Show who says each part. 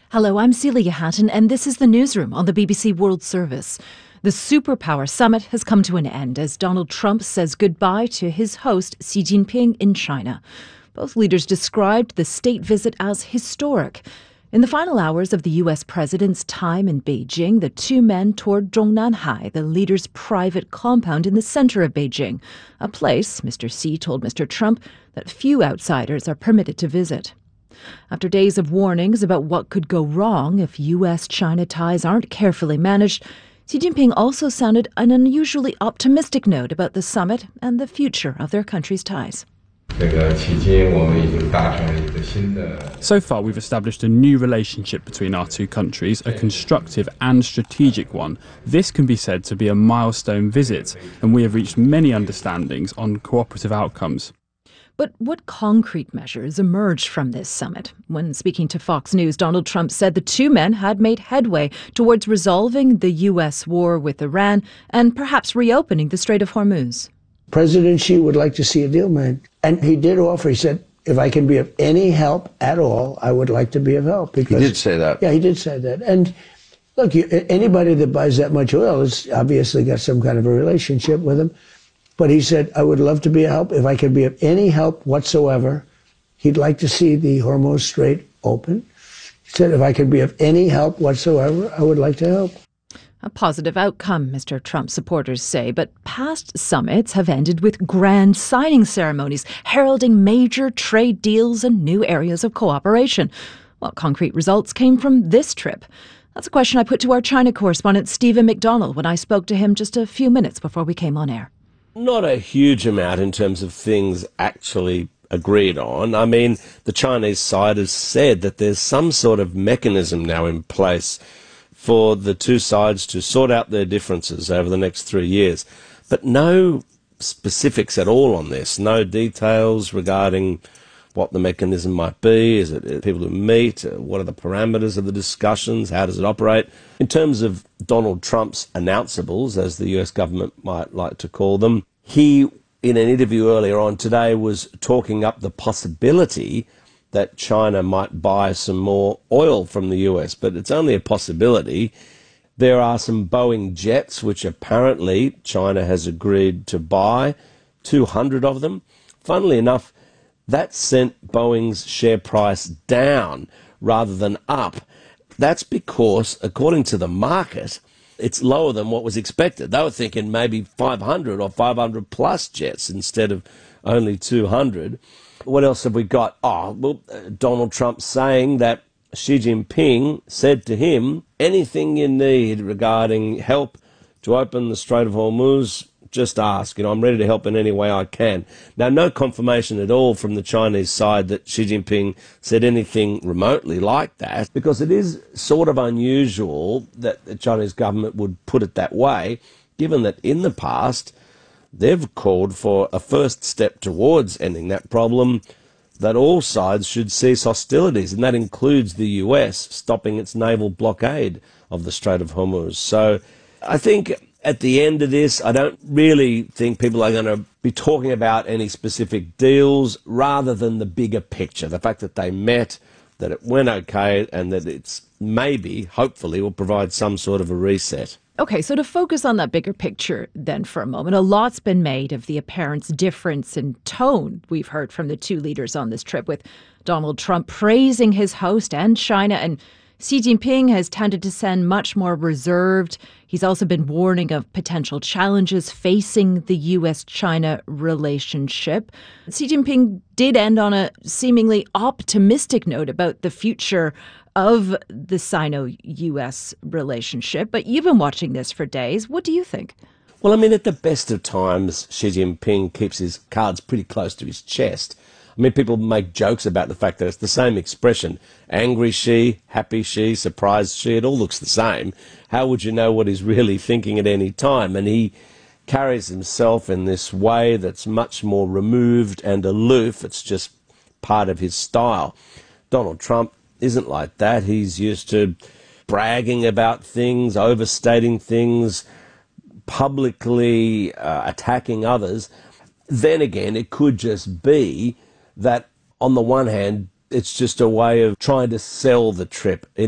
Speaker 1: Hello, I'm Celia Hatton, and this is the newsroom on the BBC World Service. The Superpower Summit has come to an end as Donald Trump says goodbye to his host Xi Jinping in China. Both leaders described the state visit as historic. In the final hours of the U.S. president's time in Beijing, the two men toured Zhongnanhai, the leader's private compound in the center of Beijing, a place, Mr. Xi told Mr. Trump, that few outsiders are permitted to visit. After days of warnings about what could go wrong if U.S.-China ties aren't carefully managed, Xi Jinping also sounded an unusually optimistic note about the summit and the future of their country's ties.
Speaker 2: So far, we've established a new relationship between our two countries, a constructive and strategic one. This can be said to be a milestone visit, and we have reached many understandings on cooperative outcomes.
Speaker 1: But what concrete measures emerged from this summit? When speaking to Fox News, Donald Trump said the two men had made headway towards resolving the U.S. war with Iran and perhaps reopening the Strait of Hormuz.
Speaker 3: President Xi would like to see a deal made. And he did offer, he said, if I can be of any help at all, I would like to be of help.
Speaker 4: Because, he did say that.
Speaker 3: Yeah, he did say that. And look, anybody that buys that much oil has obviously got some kind of a relationship with him. But he said, I would love to be a help. If I could be of any help whatsoever, he'd like to see the Hormuz Strait open. He said, if I could be of any help whatsoever, I would like to help.
Speaker 1: A positive outcome, Mr. Trump supporters say, but past summits have ended with grand signing ceremonies heralding major trade deals and new areas of cooperation. What concrete results came from this trip? That's a question I put to our China correspondent Stephen McDonnell when I spoke to him just a few minutes before we came on air.
Speaker 5: Not a huge amount in terms of things actually agreed on. I mean, the Chinese side has said that there's some sort of mechanism now in place for the two sides to sort out their differences over the next 3 years. But no specifics at all on this, no details regarding what the mechanism might be. Is it people who meet? What are the parameters of the discussions? How does it operate? In terms of Donald Trump's announceables, as the US government might like to call them, he, in an interview earlier on today, was talking up the possibility that China might buy some more oil from the US, but it's only a possibility. There are some Boeing jets, which apparently China has agreed to buy, 200 of them. Funnily enough, that sent Boeing's share price down rather than up. That's because, according to the market, it's lower than what was expected. They were thinking maybe 500 or 500 plus jets instead of only 200. What else have we got? Donald Trump saying that Xi Jinping said to him, anything you need regarding help to open the Strait of Hormuz, just ask. I'm ready to help in any way I can. Now, no confirmation at all from the Chinese side that Xi Jinping said anything remotely like that, because it is sort of unusual that the Chinese government would put it that way, given that in the past they've called for a first step towards ending that problem, that all sides should cease hostilities, and that includes the US stopping its naval blockade of the Strait of Hormuz. So I think at the end of this, I don't really think people are going to be talking about any specific deals rather than the bigger picture, the fact that they met, that it went okay, and that it's maybe, hopefully, will provide some sort of a reset.
Speaker 1: Okay, so to focus on that bigger picture then for a moment, a lot's been made of the apparent difference in tone we've heard from the two leaders on this trip, with Donald Trump praising his host and China, and Xi Jinping has tended to sound much more reserved. He's also been warning of potential challenges facing the U.S.-China relationship. Xi Jinping did end on a seemingly optimistic note about the future of the Sino-U.S. relationship. But you've been watching this for days. What do you think?
Speaker 5: Well, I mean, at the best of times, Xi Jinping keeps his cards pretty close to his chest. I mean, people make jokes about the fact that it's the same expression. Angry Xi, happy Xi, surprised Xi, it all looks the same. How would you know what he's really thinking at any time? And he carries himself in this way that's much more removed and aloof. It's just part of his style. Donald Trump isn't like that. He's used to bragging about things, overstating things, publicly attacking others. Then again, it could just be that, on the one hand, it's just a way of trying to sell the trip.